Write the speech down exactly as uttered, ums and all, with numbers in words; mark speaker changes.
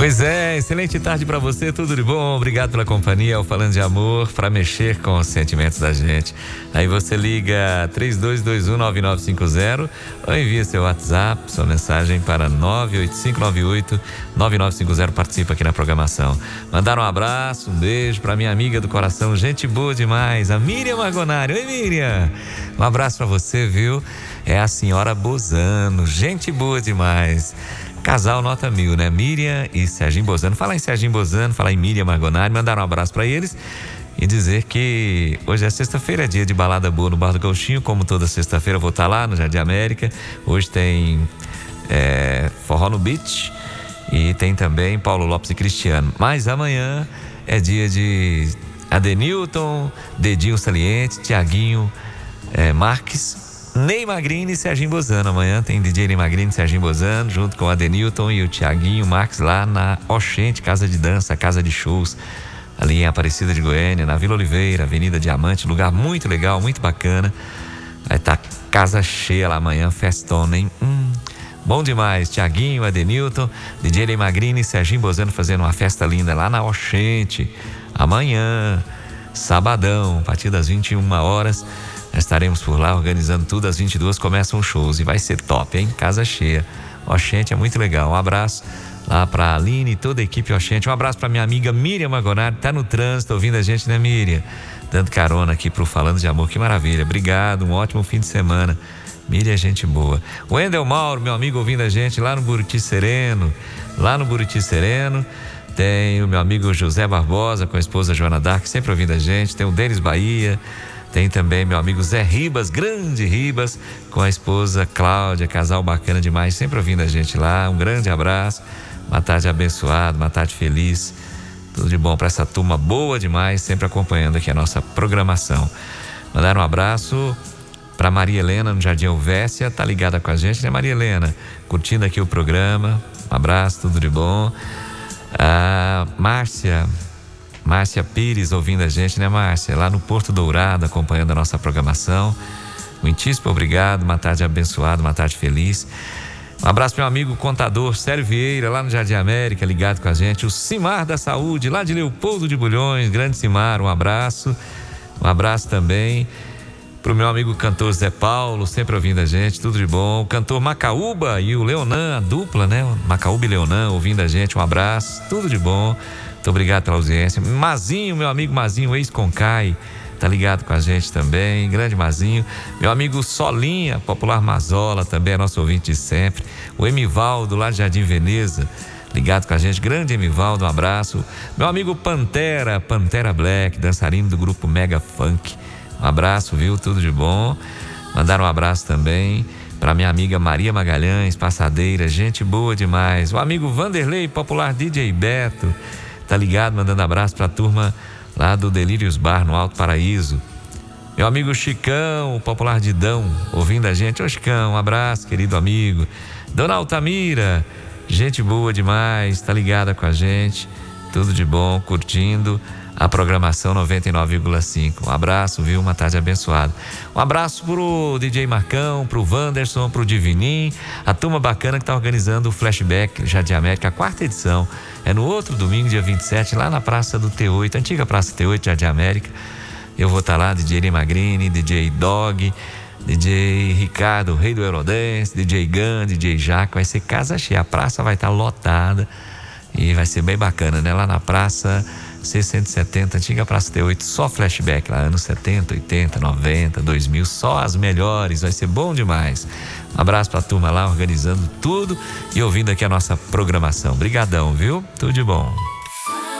Speaker 1: Pois é, excelente tarde pra você, tudo de bom, obrigado pela companhia, o Falando de Amor, pra mexer com os sentimentos da gente. Aí você liga três dois dois um nove nove cinco zero ou envia seu WhatsApp, sua mensagem para nove oito cinco nove oito nove nove cinco zero, participa aqui na programação. Mandar um abraço, um beijo pra minha amiga do coração, gente boa demais, a Miriam Margonari. Oi, Miriam, um abraço pra você, viu? É a senhora Bozano, gente boa demais. Casal nota mil, né? Miriam e Serginho Bozano. Falar em Serginho Bozano, falar em Miriam Margonari, mandar um abraço pra eles e dizer que hoje é sexta-feira, é dia de balada boa no Bar do Gauchinho. Como toda sexta-feira eu vou estar lá no Jardim América. Hoje tem é, Forró no Beach e tem também Paulo Lopes e Cristiano. Mas amanhã é dia de Adenilton, Dedinho Saliente, Tiaguinho é, Marques, Ney Magrini e Serginho Bozano. Amanhã tem D J Ney Magrini e Serginho Bozano, junto com o Adenilton e o Tiaguinho Marques, lá na Oxente, casa de dança, casa de shows, ali em Aparecida de Goiânia, na Vila Oliveira, Avenida Diamante, lugar muito legal, muito bacana. Vai estar tá casa cheia lá amanhã, festona, hein? Hum, bom demais. Tiaguinho, Adenilton, D J Ney Magrini e Serginho Bozano fazendo uma festa linda lá na Oxente. Amanhã, sabadão, a partir das vinte e uma horas, estaremos por lá organizando tudo. Às vinte e duas começam os shows e vai ser top, hein? Casa cheia. Oxente é muito legal. Um abraço lá pra Aline e toda a equipe Oxente. Um abraço pra minha amiga Miriam Margonari, tá no trânsito ouvindo a gente, né, Miriam? Dando carona aqui pro Falando de Amor, que maravilha. Obrigado, um ótimo fim de semana. Miriam é gente boa. O Wendel Mauro, meu amigo, ouvindo a gente lá no Buriti Sereno. Lá no Buriti Sereno. Tem o meu amigo José Barbosa com a esposa Joana Dark, sempre ouvindo a gente. Tem o Denis Bahia. Tem também meu amigo Zé Ribas, grande Ribas, com a esposa Cláudia, casal bacana demais, sempre ouvindo a gente lá. Um grande abraço, uma tarde abençoada, uma tarde feliz, tudo de bom para essa turma boa demais, sempre acompanhando aqui a nossa programação. Mandar um abraço para Maria Helena no Jardim Elvésia, tá ligada com a gente, né, Maria Helena? Curtindo aqui o programa, um abraço, tudo de bom. A Márcia... Márcia Pires ouvindo a gente, né, Márcia? Lá no Porto Dourado, acompanhando a nossa programação. Muitíssimo obrigado, uma tarde abençoada, uma tarde feliz. Um abraço para meu amigo contador Célio Vieira, lá no Jardim América, ligado com a gente. O Cimar da Saúde, lá de Leopoldo de Bulhões, grande Cimar, um abraço. Um abraço também pro meu amigo cantor Zé Paulo, sempre ouvindo a gente, tudo de bom. O cantor Macaúba e o Leonan, a dupla, né? Macaúba e Leonan, ouvindo a gente, um abraço, tudo de bom. Muito obrigado pela audiência. Mazinho, meu amigo Mazinho, ex-Concai, tá ligado com a gente também. Grande Mazinho. Meu amigo Solinha, popular Mazola, também é nosso ouvinte de sempre. O Emivaldo, lá de Jardim Veneza, ligado com a gente. Grande Emivaldo, um abraço. Meu amigo Pantera, Pantera Black, dançarino do grupo Mega Funk. Um abraço, viu? Tudo de bom. Mandar um abraço também para minha amiga Maria Magalhães, passadeira, gente boa demais. O amigo Vanderlei, popular D J Beto, tá ligado, mandando abraço pra turma lá do Delírios Bar, no Alto Paraíso. Meu amigo Chicão, o popular Didão, ouvindo a gente. Ô Chicão, um abraço, querido amigo. Dona Altamira, gente boa demais, tá ligada com a gente. Tudo de bom, curtindo a programação noventa e nove vírgula cinco. Um abraço, viu? Uma tarde abençoada. Um abraço pro D J Marcão, pro Wanderson, pro Divinim, a turma bacana que tá organizando o Flashback Jardim América, a quarta edição. É no outro domingo, dia vinte e sete, lá na Praça do T oito, antiga Praça T oito, Jardim América. Eu vou estar lá, D J Ney Magrini, D J Dog, D J Ricardo, Rei do Eurodance, D J Gun, D J Jaco. Vai ser casa cheia, a praça vai estar lotada e vai ser bem bacana, né? Lá na Praça C cento e setenta, antiga Praça T oito, só flashback lá, anos setenta, oitenta, noventa, dois mil, só as melhores, vai ser bom demais. Um abraço pra turma lá, organizando tudo e ouvindo aqui a nossa programação. Brigadão, viu? Tudo de bom.